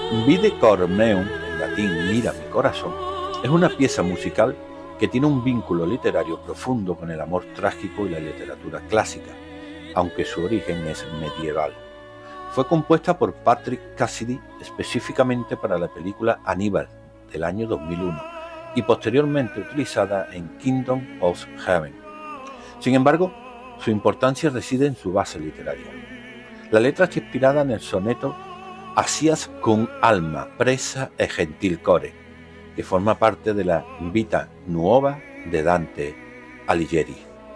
Vide cor meum, en latín mira mi corazón, es una pieza musical que tiene un vínculo literario profundo con el amor trágico y la literatura clásica, aunque su origen es medieval. Fue compuesta por Patrick Cassidy específicamente para la película Aníbal del año 2001 y posteriormente utilizada en Kingdom of Heaven. Sin embargo, su importancia reside en su base literaria. La letra está inspirada en el soneto Asias cum alma presa e gentil core, que forma parte de la Vita Nuova de Dante Alighieri.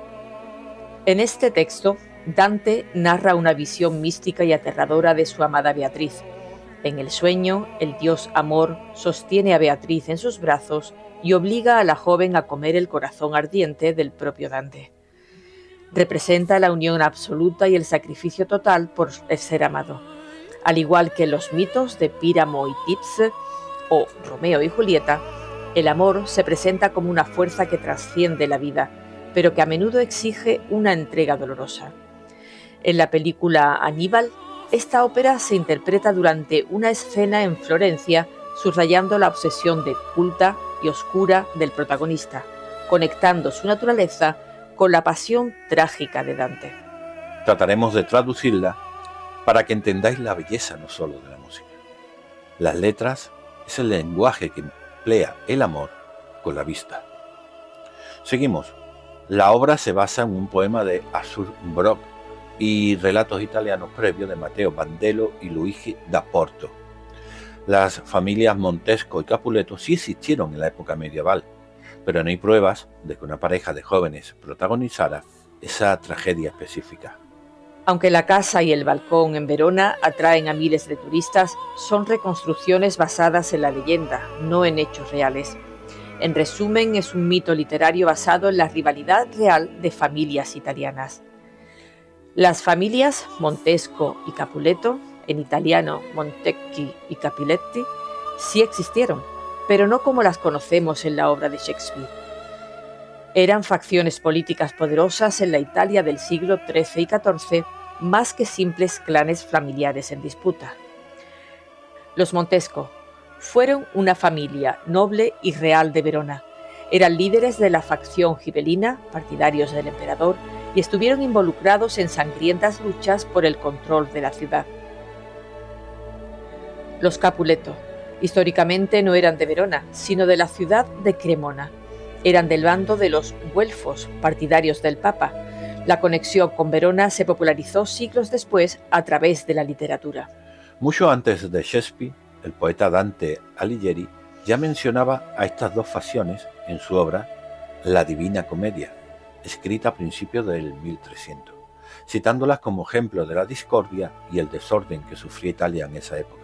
En este texto, Dante narra una visión mística y aterradora de su amada Beatriz. En el sueño, el dios Amor sostiene a Beatriz en sus brazos y obliga a la joven a comer el corazón ardiente del propio Dante. Representa la unión absoluta y el sacrificio total por el ser amado. Al igual que en los mitos de Píramo y Thisbe o Romeo y Julieta, el amor se presenta como una fuerza que trasciende la vida, pero que a menudo exige una entrega dolorosa. En la película Aníbal, esta ópera se interpreta durante una escena en Florencia, subrayando la obsesión de culta y oscura del protagonista, conectando su naturaleza con la pasión trágica de Dante. Trataremos de traducirla para que entendáis la belleza no solo de la música. Las letras es el lenguaje que emplea el amor con la vista. Seguimos. La obra se basa en un poema de Arthur Brock y relatos italianos previos de Matteo Bandello y Luigi da Porto. Las familias Montesco y Capuleto sí existieron en la época medieval, pero no hay pruebas de que una pareja de jóvenes protagonizara esa tragedia específica. Aunque la casa y el balcón en Verona atraen a miles de turistas, son reconstrucciones basadas en la leyenda, no en hechos reales. En resumen, es un mito literario basado en la rivalidad real de familias italianas. Las familias Montesco y Capuleto, en italiano Montecchi y Capuletti, sí existieron, pero no como las conocemos en la obra de Shakespeare. Eran facciones políticas poderosas en la Italia del siglo XIII y XIV, más que simples clanes familiares en disputa. Los Montesco fueron una familia noble y real de Verona. Eran líderes de la facción gibelina, partidarios del emperador, y estuvieron involucrados en sangrientas luchas por el control de la ciudad. Los Capuleto históricamente no eran de Verona, sino de la ciudad de Cremona. Eran del bando de los güelfos, partidarios del Papa. La conexión con Verona se popularizó siglos después a través de la literatura. Mucho antes de Shakespeare, el poeta Dante Alighieri ya mencionaba a estas dos facciones en su obra La Divina Comedia, escrita a principios del 1300, citándolas como ejemplo de la discordia y el desorden que sufría Italia en esa época.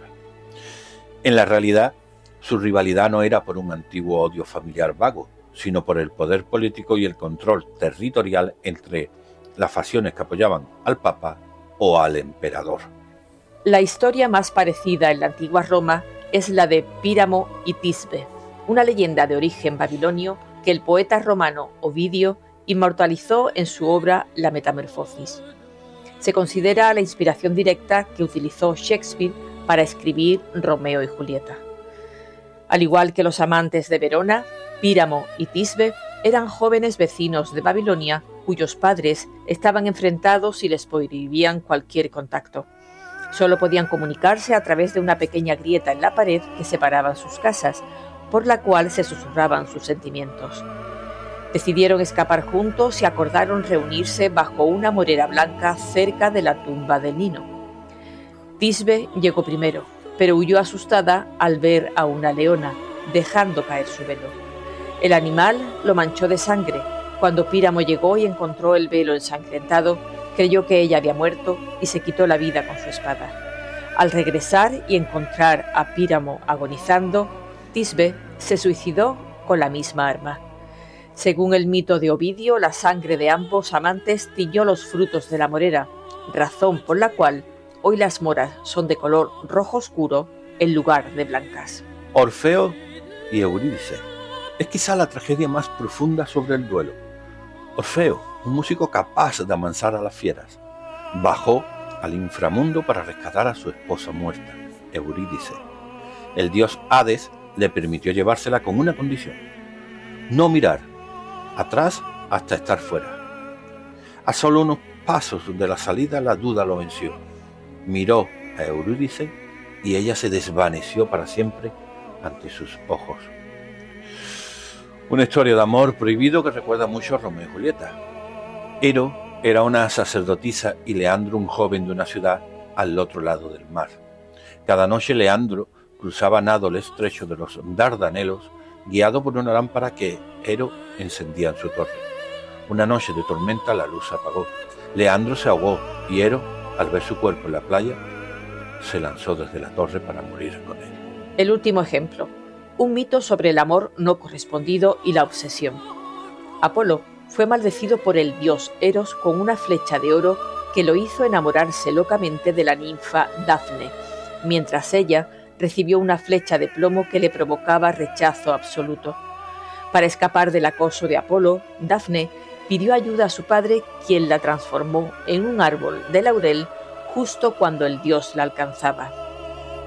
En la realidad, su rivalidad no era por un antiguo odio familiar vago, sino por el poder político y el control territorial entre las facciones que apoyaban al Papa o al emperador. La historia más parecida en la antigua Roma es la de Píramo y Thisbe, una leyenda de origen babilonio que el poeta romano Ovidio inmortalizó en su obra La Metamorfosis. Se considera la inspiración directa que utilizó Shakespeare para escribir Romeo y Julieta. Al igual que los amantes de Verona, Píramo y Thisbe eran jóvenes vecinos de Babilonia cuyos padres estaban enfrentados y les prohibían cualquier contacto. Solo podían comunicarse a través de una pequeña grieta en la pared que separaba sus casas, por la cual se susurraban sus sentimientos. Decidieron escapar juntos y acordaron reunirse bajo una morera blanca cerca de la tumba del Nino. Thisbe llegó primero, pero huyó asustada al ver a una leona, dejando caer su velo. El animal lo manchó de sangre. Cuando Píramo llegó y encontró el velo ensangrentado, creyó que ella había muerto y se quitó la vida con su espada. Al regresar y encontrar a Píramo agonizando, Thisbe se suicidó con la misma arma. Según el mito de Ovidio, la sangre de ambos amantes tiñó los frutos de la morera, razón por la cual hoy las moras son de color rojo oscuro en lugar de blancas. Orfeo y Eurídice es quizá la tragedia más profunda sobre el duelo. Orfeo, un músico capaz de amansar a las fieras, bajó al inframundo para rescatar a su esposa muerta, Eurídice. El dios Hades le permitió llevársela con una condición: no mirar atrás hasta estar fuera. A solo unos pasos de la salida la duda lo venció. Miró a Eurídice y ella se desvaneció para siempre ante sus ojos. Una historia de amor prohibido que recuerda mucho a Romeo y Julieta. Ero era una sacerdotisa y Leandro un joven de una ciudad al otro lado del mar. Cada noche Leandro cruzaba nado el estrecho de los Dardanelos, guiado por una lámpara que Ero encendía en su torre. Una noche de tormenta la luz se apagó. Leandro se ahogó y Ero, al ver su cuerpo en la playa, se lanzó desde la torre para morir con él. El último ejemplo, un mito sobre el amor no correspondido y la obsesión. Apolo fue maldecido por el dios Eros con una flecha de oro que lo hizo enamorarse locamente de la ninfa Dafne, mientras ella recibió una flecha de plomo que le provocaba rechazo absoluto. Para escapar del acoso de Apolo, Dafne pidió ayuda a su padre, quien la transformó en un árbol de laurel justo cuando el dios la alcanzaba.